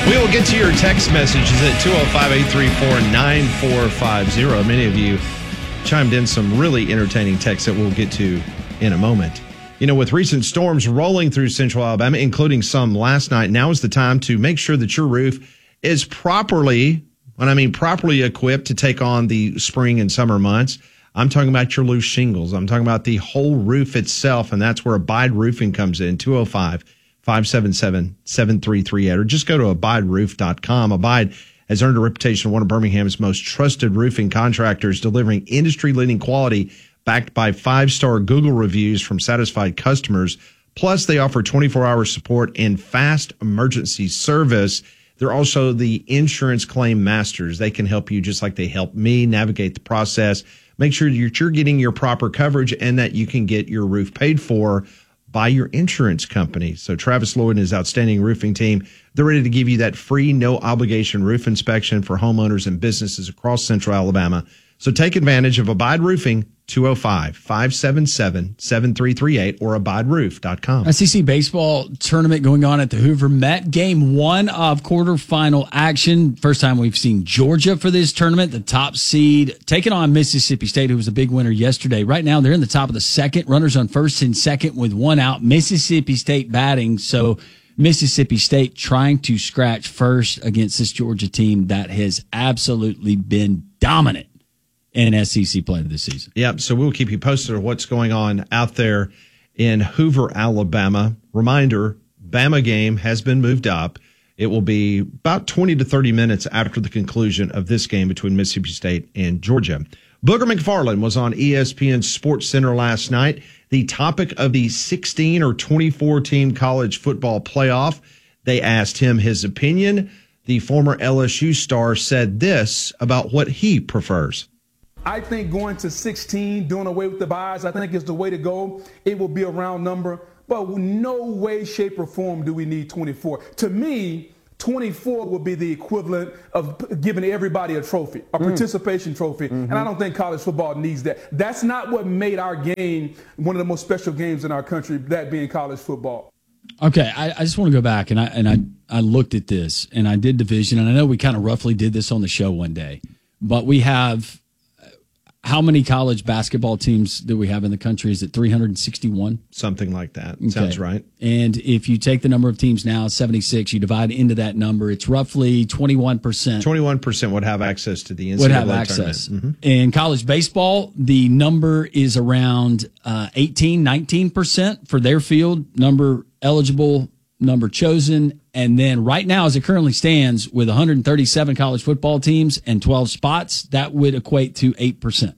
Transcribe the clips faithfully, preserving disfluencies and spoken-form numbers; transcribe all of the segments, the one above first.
We will get to your text messages at two oh five, eight three four, nine four five zero. Many of you chimed in some really entertaining texts that we'll get to in a moment. You know, with recent storms rolling through central Alabama, including some last night, now is the time to make sure that your roof is properly, when I mean properly equipped to take on the spring and summer months. I'm talking about your loose shingles. I'm talking about the whole roof itself, and that's where Abide Roofing comes in, two oh five, five seven seven, seven three three eight, or just go to abide roof dot com. Abide has earned a reputation of one of Birmingham's most trusted roofing contractors, delivering industry-leading quality backed by five-star Google reviews from satisfied customers. Plus, they offer twenty-four hour support and fast emergency service. They're also the insurance claim masters. They can help you just like they helped me navigate the process. Make sure that you're getting your proper coverage and that you can get your roof paid for by your insurance company. So Travis Lloyd and his outstanding roofing team, they're ready to give you that free, no-obligation roof inspection for homeowners and businesses across central Alabama. So take advantage of Abide Roofing, two oh five, five seven seven, seven three three eight, or abide roof dot com. S E C baseball tournament going on at the Hoover Met. Game one of quarterfinal action. First time we've seen Georgia for this tournament, the top seed, taking on Mississippi State, who was a big winner yesterday. Right now, they're in the top of the second. Runners on first and second with one out. Mississippi State batting, so Mississippi State trying to scratch first against this Georgia team that has absolutely been dominant in S E C play this season. Yep, so we'll keep you posted on what's going on out there in Hoover, Alabama. Reminder, Bama game has been moved up. It will be about twenty to thirty minutes after the conclusion of this game between Mississippi State and Georgia. Booger McFarland was on E S P N Sports Center last night. The topic of the sixteen or twenty-four team college football playoff. They asked him his opinion. The former L S U star said this about what he prefers. I think going to sixteen, doing away with the buys, I think is the way to go. It will be a round number, but no way, shape, or form do we need twenty-four. To me, twenty-four will be the equivalent of giving everybody a trophy, a mm. participation trophy, mm-hmm. and I don't think college football needs that. That's not what made our game one of the most special games in our country, that being college football. Okay, I, I just want to go back, and I and I, I looked at this, and I did division, and I know we kind of roughly did this on the show one day, but we have – how many college basketball teams do we have in the country? Is it three hundred sixty-one? Something like that. Okay. Sounds right. And if you take the number of teams now, seventy-six, you divide into that number, it's roughly twenty-one percent. twenty-one percent would have access to the N C double A would have access. Mm-hmm. In college baseball, the number is around uh, eighteen, nineteen percent for their field, number eligible, number chosen. And then right now, as it currently stands, with one hundred thirty-seven college football teams and twelve spots, that would equate to eight percent.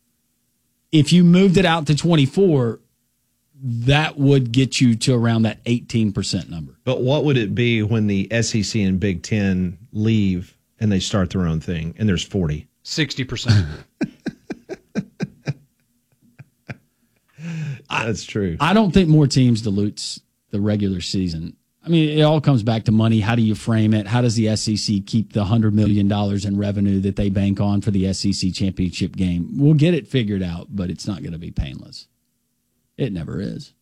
If you moved it out to twenty-four, that would get you to around that eighteen percent number. But what would it be when the S E C and Big Ten leave and they start their own thing and there's forty? sixty percent. That's true. I don't think more teams dilutes the regular season. I mean, it all comes back to money. How do you frame it? How does the S E C keep the one hundred million dollars in revenue that they bank on for the S E C championship game? We'll get it figured out, but it's not going to be painless. It never is.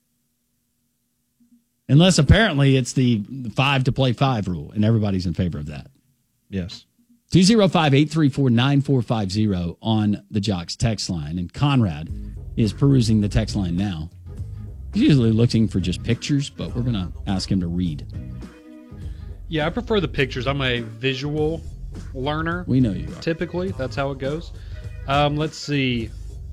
Unless apparently it's the five to play five rule, and everybody's in favor of that. Yes. two oh five, eight three four, nine four five zero on the Jocks text line. And Conrad is perusing the text line now. He's usually looking for just pictures, but we're going to ask him to read. Yeah, I prefer the pictures. I'm a visual learner. We know you are. Typically, that's how it goes. Um, let's see.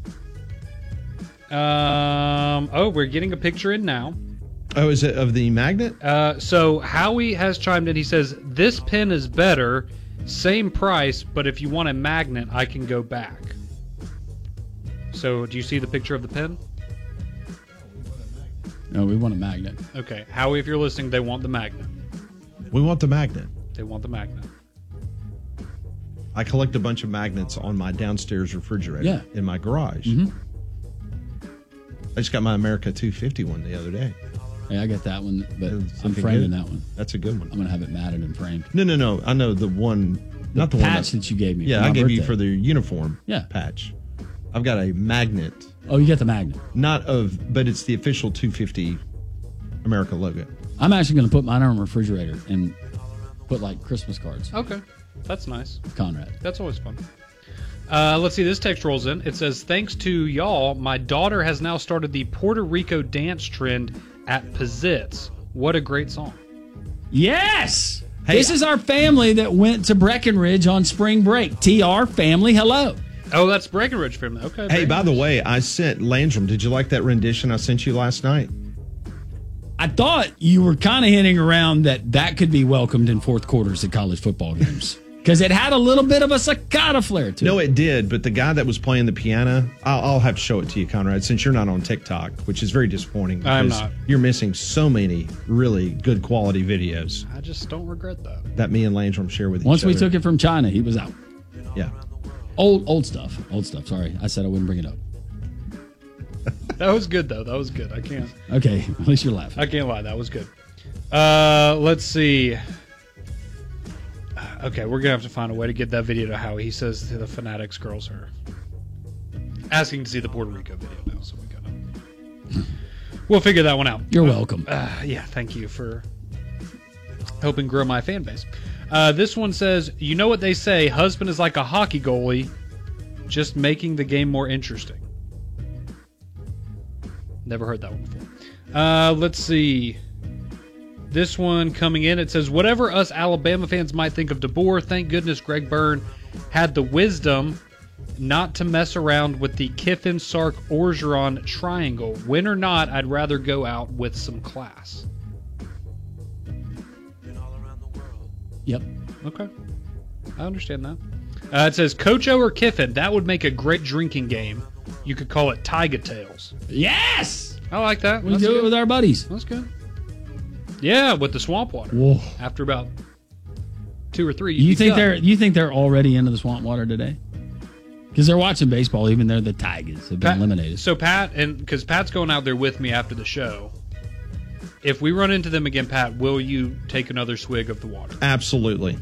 Um, oh, we're getting a picture in now. Oh, is it of the magnet? Uh, so Howie has chimed in. He says, this pen is better, same price, but if you want a magnet, I can go back. So do you see the picture of the pen? No, we want a magnet. Okay. Howie, if you're listening, they want the magnet. We want the magnet. They want the magnet. I collect a bunch of magnets on my downstairs refrigerator yeah. in my garage. Mm-hmm. I just got my America two fifty one the other day. Yeah, I got that one, but It's I'm looking framing good. that one. That's a good one. I'm going to have it matted and framed. No, no, no. I know the one, the not the patch one that, that you gave me. Yeah, for my I gave birthday. you for the uniform yeah. patch. I've got a magnet. Oh, you got the magnet. Not of, but it's the official two fifty America logo. I'm actually going to put mine on a refrigerator and put like Christmas cards. Okay. That's nice. Conrad. That's always fun. Uh, let's see. This text rolls in. It says, thanks to y'all, my daughter has now started the Puerto Rico dance trend at Pizzitz. What a great song. Yes! Hey, this is our family that went to Breckenridge on spring break. T R family, hello. Oh, that's Breckenridge family. Okay. Hey, very by the nice. way, I sent Landrum. Did you like that rendition I sent you last night? I thought you were kind of hinting around that that could be welcomed in fourth quarters at college football games. Because it had a little bit of a staccato flair to No, it. it did, but the guy that was playing the piano, I'll, I'll have to show it to you, Conrad, since you're not on TikTok, which is very disappointing. I'm because not. You're missing so many really good quality videos I just don't regret that. that me and Landrum share with Once each we other. took it from China, he was out. Yeah. Old old stuff. Old stuff. Sorry. I said I wouldn't bring it up. That was good, though. That was good. I can't. Okay. At least you're laughing. I can't lie. That was good. Uh, let's see. Okay, we're gonna have to find a way to get that video to Howie. He says the Fanatics girls are asking to see the Puerto Rico video now, so we gotta. We'll figure that one out. You're welcome. Uh, yeah, thank you for helping grow my fan base. Uh, this one says, you know what they say, husband is like a hockey goalie, just making the game more interesting. Never heard that one before. Uh, let's see. This one coming in, it says, whatever us Alabama fans might think of DeBoer, thank goodness Greg Byrne had the wisdom not to mess around with the Kiffin, Sark, Orgeron triangle. Win or not, I'd rather go out with some class. Yep. Okay. I understand that. Uh, it says, Coach O or Kiffin, that would make a great drinking game. You could call it Tiger Tails. Yes! I like that. We That's do good. it with our buddies. That's good. Yeah, with the swamp water. Whoa. After about two or three. You you'd be think done. they're you think they're already into the swamp water today? Because they're watching baseball, even though the Tigers have been Pat, eliminated. So Pat, and because Pat's going out there with me after the show, if we run into them again, Pat, will you take another swig of the water? Absolutely.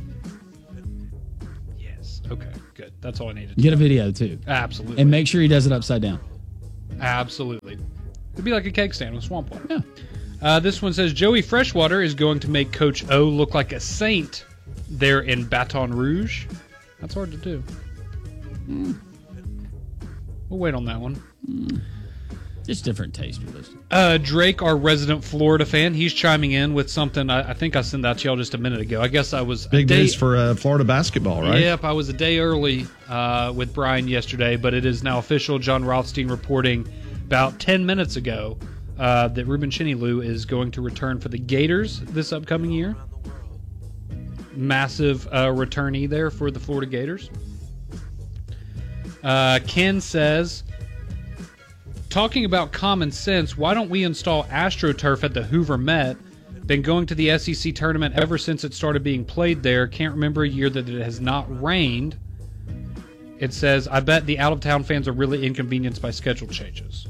Yes. Okay, good. That's all I needed. To Get a know. video too, Absolutely. and make sure he does it upside down. Absolutely. It'd be like a cake stand with swamp water. Yeah. Uh, this one says, Joey Freshwater is going to make Coach O look like a saint there in Baton Rouge. That's hard to do. Mm. We'll wait on that one. Mm. Just different taste with this. Uh, Drake, our resident Florida fan, he's chiming in with something I, I think I sent out to y'all just a minute ago. I guess I was Big a day, news for uh, Florida basketball, right? Yep, I was a day early uh, with Brian yesterday, but it is now official. John Rothstein reporting about ten minutes ago uh, that Ruben Chinelou is going to return for the Gators this upcoming year. Massive uh, returnee there for the Florida Gators. Uh, Ken says, talking about common sense, why don't we install AstroTurf at the Hoover Met? Been going to the S E C tournament ever since it started being played there. Can't remember a year that it has not rained. It says, I bet the out-of-town fans are really inconvenienced by schedule changes.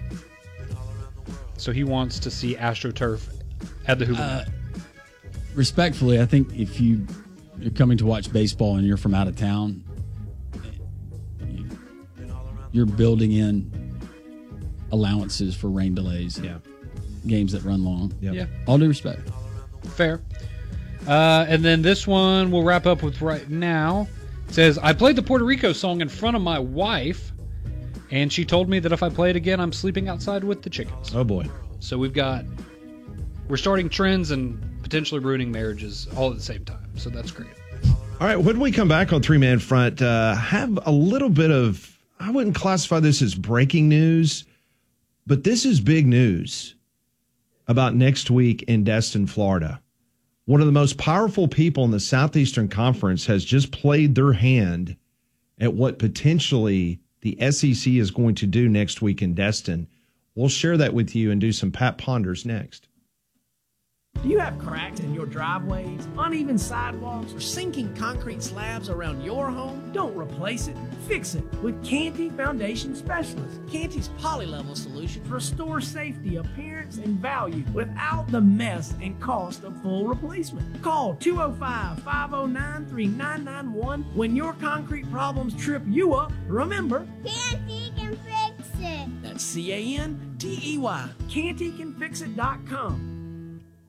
So he wants to see AstroTurf at the Hoover Uh, Met. Respectfully, I think if you you're coming to watch baseball and you're from out of town, you- you're building in allowances for rain delays. And Yeah. games that run long. Yep. Yeah. All due respect. Fair. Uh, and then this one we'll wrap up with right now. It says, I played the Puerto Rico song in front of my wife, and she told me that if I play it again, I'm sleeping outside with the chickens. Oh, boy. So we've got, we're starting trends and potentially ruining marriages all at the same time. So that's great. All right, when we come back on Three Man Front, uh, have a little bit of, I wouldn't classify this as breaking news, but this is big news about next week in Destin, Florida. One of the most powerful people in the Southeastern Conference has just played their hand at what potentially the S E C is going to do next week in Destin. We'll share that with you and do some Pat Ponders next. Do you have cracks in your driveways, uneven sidewalks, or sinking concrete slabs around your home? Don't replace it, fix it with Canty Foundation Specialists. Canty's poly-level solutions restore safety, appearance, and value without the mess and cost of full replacement. Call two oh five, five oh nine, three nine nine one when your concrete problems trip you up. Remember, Canty can fix it. that's C A N T E Y, canty can fix it dot com.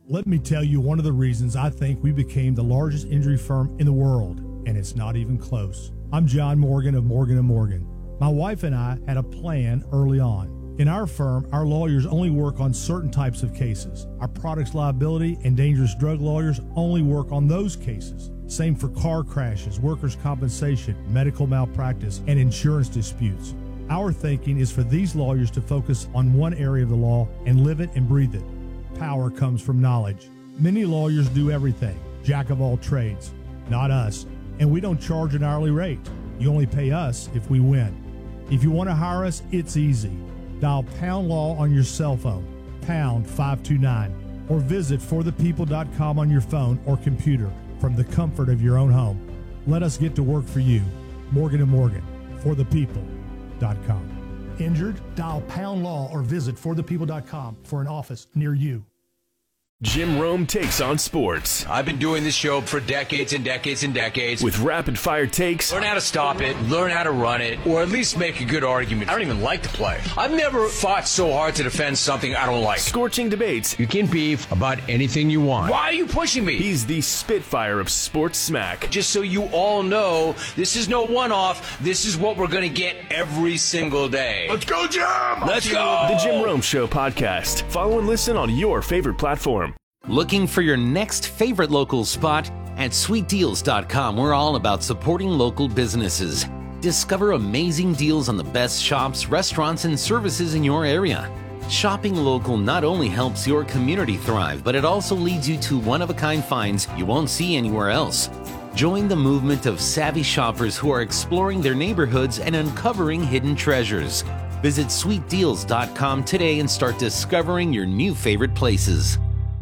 Let me tell you one of the reasons I think we became the largest injury firm in the world, and it's not even close. I'm John Morgan of Morgan and Morgan. My wife and I had a plan early on. In our firm, our lawyers only work on certain types of cases. Our products liability and dangerous drug lawyers only work on those cases. Same for car crashes, workers' compensation, medical malpractice, and insurance disputes. Our thinking is for these lawyers to focus on one area of the law and live it and breathe it. Power comes from knowledge. Many lawyers do everything, jack of all trades. Not us, and we don't charge an hourly rate. You only pay us if we win. If you want to hire us, it's easy. Dial Pound Law on your cell phone, pound five two nine, or visit for the people dot com on your phone or computer from the comfort of your own home. Let us get to work for you. Morgan and Morgan, for the people dot com. Injured? Dial Pound Law or visit for the people dot com for an office near you. Jim Rome takes on sports. I've been doing this show for decades and decades and decades. With rapid-fire takes. Learn how to stop it, learn how to run it, or at least make a good argument. I don't even like to play. I've never fought so hard to defend something I don't like. Scorching debates. You can beef about anything you want. Why are you pushing me? He's the Spitfire of sports smack. Just so you all know, this is no one-off. This is what we're going to get every single day. Let's go, Jim! Let's go! The Jim Rome Show podcast. Follow and listen on your favorite platform. Looking for your next favorite local spot? At sweet deals dot com, we're all about supporting local businesses. Discover amazing deals on the best shops, restaurants, and services in your area. Shopping local not only helps your community thrive, but it also leads you to one-of-a-kind finds you won't see anywhere else. Join the movement of savvy shoppers who are exploring their neighborhoods and uncovering hidden treasures. Visit sweet deals dot com today and start discovering your new favorite places.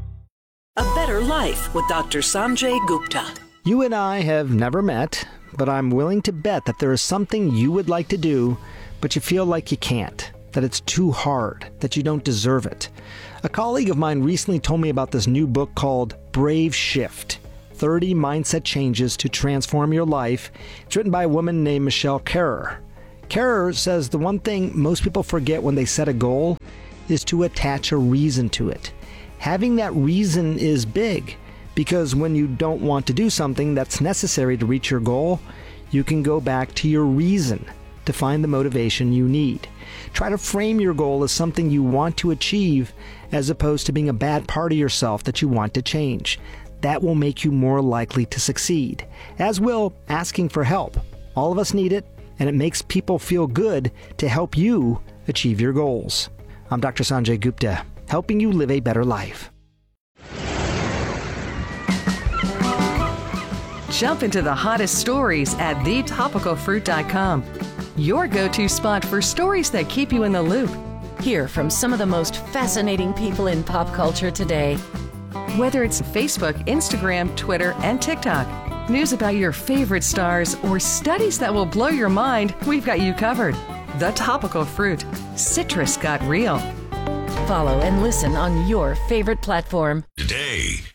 A Better Life with Doctor Sanjay Gupta. You and I have never met, but I'm willing to bet that there is something you would like to do, but you feel like you can't, that it's too hard, that you don't deserve it. A colleague of mine recently told me about this new book called Brave Shift, thirty Mindset Changes to Transform Your Life. It's written by a woman named Michelle Kerrer. Kerrer says the one thing most people forget when they set a goal is to attach a reason to it. Having that reason is big, because when you don't want to do something that's necessary to reach your goal, you can go back to your reason to find the motivation you need. Try to frame your goal as something you want to achieve, as opposed to being a bad part of yourself that you want to change. That will make you more likely to succeed, as will asking for help. All of us need it, and it makes people feel good to help you achieve your goals. I'm Doctor Sanjay Gupta, helping you live a better life. Jump into the hottest stories at the topical fruit dot com. Your go-to spot for stories that keep you in the loop. Hear from some of the most fascinating people in pop culture today. Whether it's Facebook, Instagram, Twitter, and TikTok, news about your favorite stars, or studies that will blow your mind, we've got you covered. The Topical Fruit. Citrus got real. Follow and listen on your favorite platform. Today